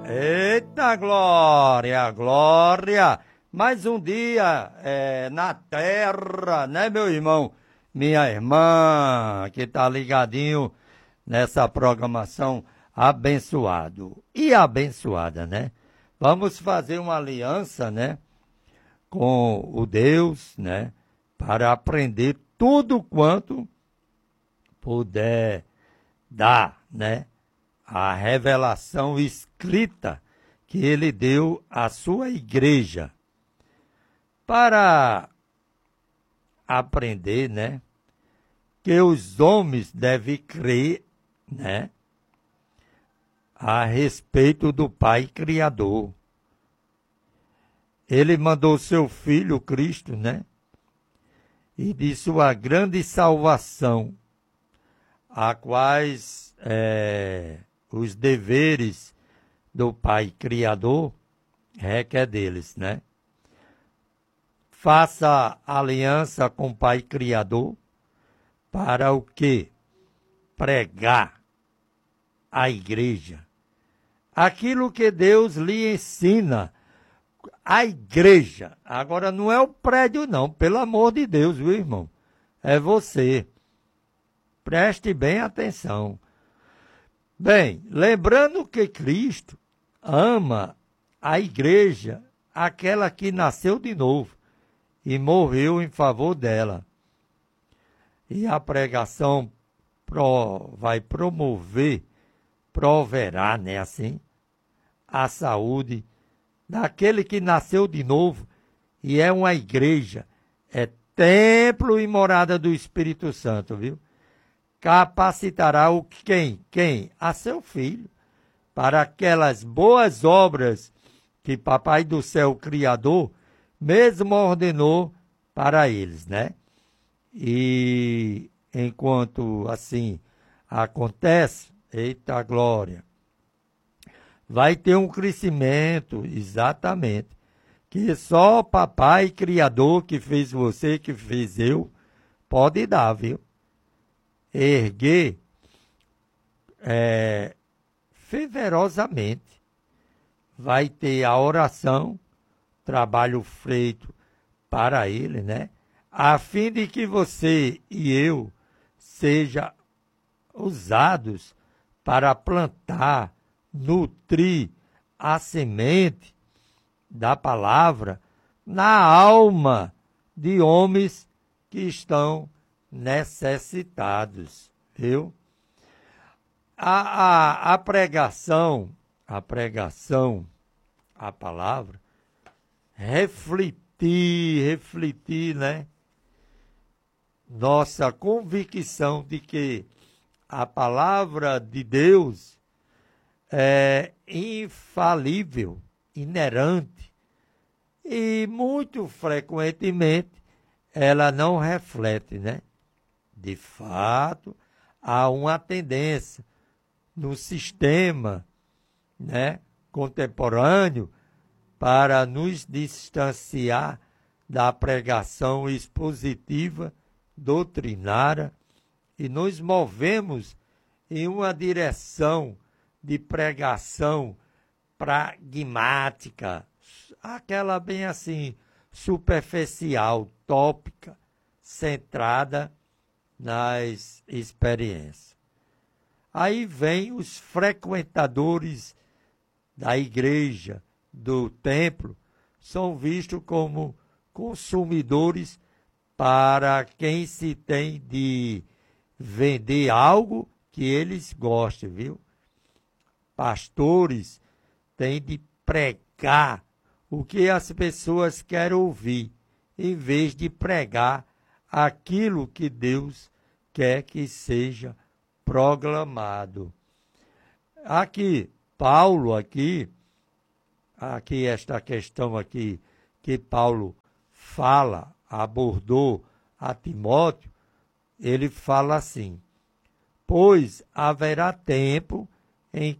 Eita glória, glória! Mais um dia na terra, né, meu irmão? Minha irmã, que tá ligadinho nessa programação abençoado e abençoada, né? Vamos fazer uma aliança, né, com o Deus, né, para aprender tudo quanto puder dar, né? A revelação escrita que ele deu à sua igreja para aprender, né, que os homens devem crer, né, a respeito do Pai Criador. Ele mandou seu Filho Cristo, né, e de sua grande salvação, a quais os deveres do Pai Criador requer deles, né? Faça aliança com o Pai Criador para o quê? Pregar a igreja. Aquilo que Deus lhe ensina, a igreja. Agora não é o prédio não, pelo amor de Deus, viu, irmão? É você. Preste bem atenção. Bem, lembrando que Cristo ama a igreja, aquela que nasceu de novo e morreu em favor dela. E a pregação vai proverá, né, assim, a saúde daquele que nasceu de novo e é uma igreja, é templo e morada do Espírito Santo, viu? Capacitará o quem? Quem? A seu filho, para aquelas boas obras que Papai do Céu Criador mesmo ordenou para eles, né? E enquanto assim acontece, eita glória, vai ter um crescimento, exatamente, que só Papai Criador que fez você, que fez eu, pode dar, viu? Erguer fervorosamente. Vai ter a oração, trabalho feito para ele, né? A fim de que você e eu sejam usados para plantar, nutrir a semente da palavra na alma de homens que estão necessitados, viu? A pregação, a palavra, refletir, né? Nossa convicção de que a palavra de Deus é infalível, inerrante, e muito frequentemente ela não reflete, né? De fato, há uma tendência no sistema, né, contemporâneo para nos distanciar da pregação expositiva, doutrinária, e nos movemos em uma direção de pregação pragmática, aquela bem assim, superficial, tópica, centrada nas experiências. Aí vem os frequentadores da igreja, do templo, são vistos como consumidores para quem se tem de vender algo que eles gostem, viu? Pastores têm de pregar o que as pessoas querem ouvir, em vez de pregar aquilo que Deus quer que seja proclamado. Aqui, Paulo, aqui esta questão aqui que Paulo abordou a Timóteo, ele fala assim: pois haverá tempo em